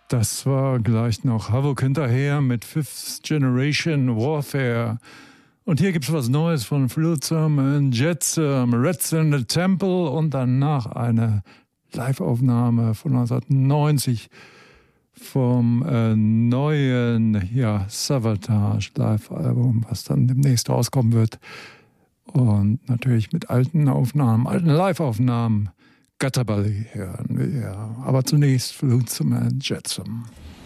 Das war gleich noch Havok hinterher mit Fifth Generation Warfare. Und hier gibt's was Neues von Flotsam and Jetsam, Rats in the Temple und danach eine Live-Aufnahme von 1990 vom neuen Savatage Live-Album, was dann demnächst rauskommen wird. Und natürlich mit alten Live-Aufnahmen. Gutterbally hören wir. Aber zunächst Flotsam and Jetsam.